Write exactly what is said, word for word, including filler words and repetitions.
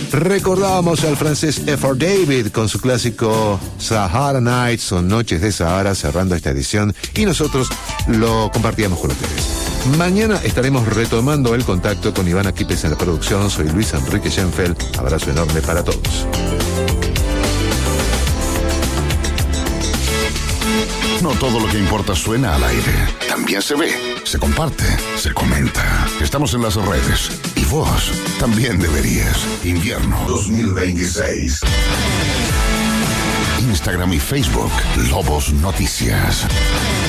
Recordábamos al francés Effort David con su clásico Sahara Nights o Noches de Sahara, cerrando esta edición, y nosotros lo compartíamos con ustedes. Mañana estaremos retomando el contacto con Ivana Quipes en la producción. Soy Luis Enrique Schenfeld. Abrazo enorme para todos. No todo lo que importa suena al aire. También se ve, se comparte, se comenta. Estamos en las redes. Y vos también deberías. Invierno dos mil veintiséis. Instagram y Facebook, Lobos Noticias.